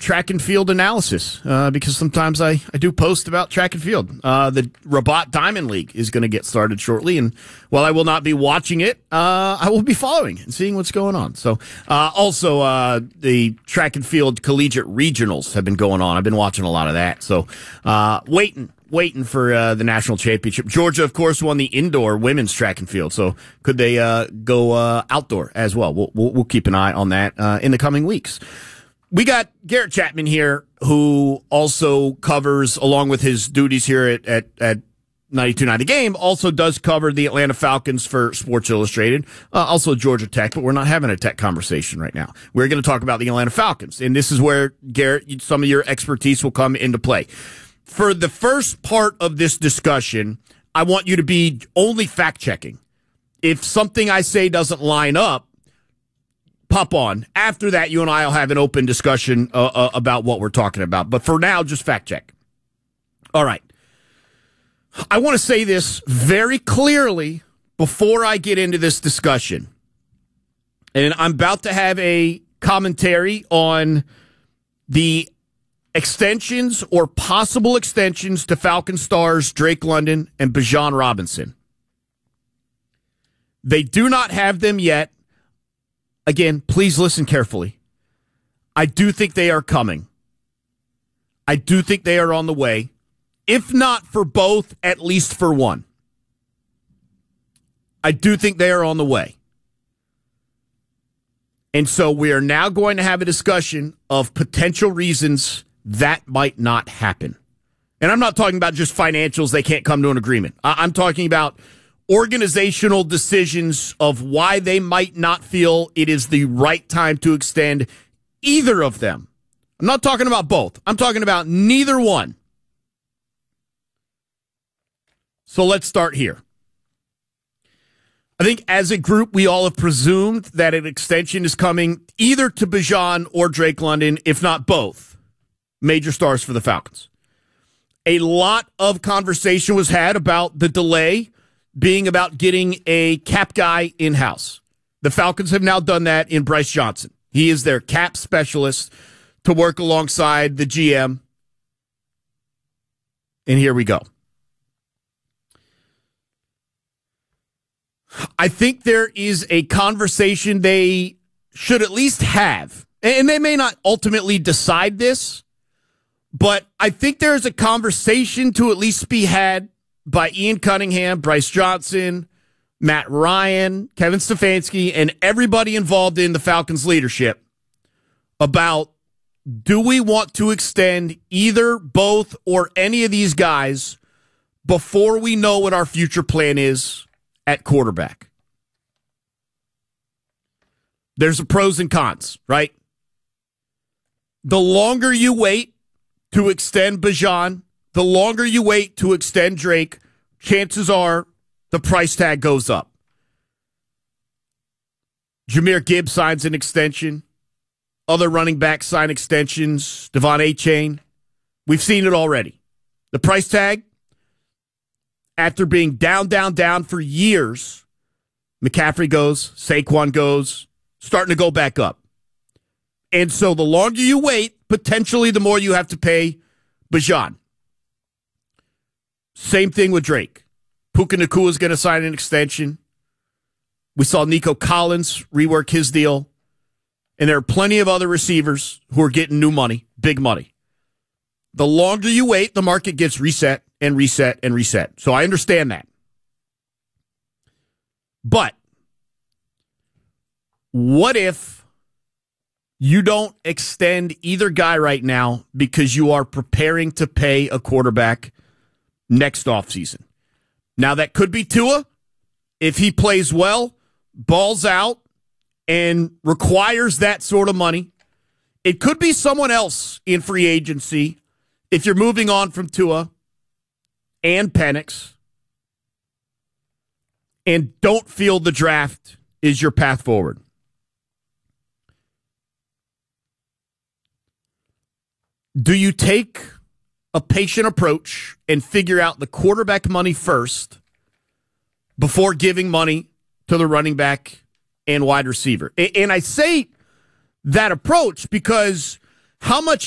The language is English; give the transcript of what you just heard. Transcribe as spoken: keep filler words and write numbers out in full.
track and field analysis uh, because sometimes I, I do post about track and field. Uh, the Rabat Diamond League is going to get started shortly, and while I will not be watching it, uh, I will be following and seeing what's going on. So, uh, also, uh, the track and field collegiate regionals have been going on. I've been watching a lot of that. So, uh, waiting. Waiting for uh, the national championship. Georgia, of course, won the indoor women's track and field. So could they uh, go uh, outdoor as well? We'll, we'll, we'll keep an eye on that uh, in the coming weeks. We got Garrett Chapman here, who also covers, along with his duties here at at, at ninety-two point nine The Game, also does cover the Atlanta Falcons for Sports Illustrated, uh, also Georgia Tech, but we're not having a Tech conversation right now. We're going to talk about the Atlanta Falcons, and this is where, Garrett, some of your expertise will come into play. For the first part of this discussion, I want you to be only fact-checking. If something I say doesn't line up, pop on. After that, you and I will have an open discussion uh, uh, about what we're talking about. But for now, just fact-check. All right. I want to say this very clearly before I get into this discussion. And I'm about to have a commentary on the extensions or possible extensions to Falcon stars Drake London and Bijan Robinson. They do not have them yet. Again, please listen carefully. I do think they are coming. I do think they are on the way. If not for both, at least for one. I do think they are on the way. And so we are now going to have a discussion of potential reasons that might not happen. And I'm not talking about just financials, they can't come to an agreement. I'm talking about organizational decisions of why they might not feel it is the right time to extend either of them. I'm not talking about both. I'm talking about neither one. So let's start here. I think as a group, we all have presumed that an extension is coming either to Bijan or Drake London, if not both. Major stars for the Falcons. A lot of conversation was had about the delay being about getting a cap guy in-house. The Falcons have now done that in Bryce Johnson. He is their cap specialist to work alongside the G M. And here we go. I think there is a conversation they should at least have. And they may not ultimately decide this, but I think there's a conversation to at least be had by Ian Cunningham, Bryce Johnson, Matt Ryan, Kevin Stefanski, and everybody involved in the Falcons leadership about, do we want to extend either, both, or any of these guys before we know what our future plan is at quarterback? There's a pros and cons, right? The longer you wait to extend Bijan, the longer you wait to extend Drake, chances are the price tag goes up. Jahmyr Gibbs signs an extension. Other running backs sign extensions. Devon Achane. We've seen it already. The price tag, after being down, down, down for years, McCaffrey goes, Saquon goes, starting to go back up. And so the longer you wait, potentially the more you have to pay Bijan. Same thing with Drake. Puka Nacua is going to sign an extension. We saw Nico Collins rework his deal. And there are plenty of other receivers who are getting new money, big money. The longer you wait, the market gets reset and reset and reset. So I understand that. But what if you don't extend either guy right now because you are preparing to pay a quarterback next offseason? Now, that could be Tua. If he plays well, balls out, and requires that sort of money. It could be someone else in free agency if you're moving on from Tua and Penix and don't feel the draft is your path forward. Do you take a patient approach and figure out the quarterback money first before giving money to the running back and wide receiver? And I say that approach because how much